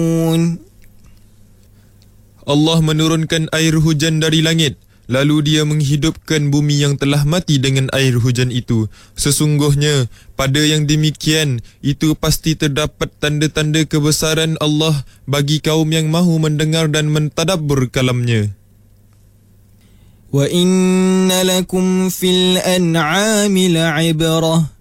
Allah menurunkan air hujan dari langit, lalu Dia menghidupkan bumi yang telah mati dengan air hujan itu. Sesungguhnya, pada yang demikian, itu pasti terdapat tanda-tanda kebesaran Allah bagi kaum yang mahu mendengar dan mentadabbur kalamnya. وَإِنَّ لَكُمْ فِي الْأَنْعَامِ لَعِبْرَةً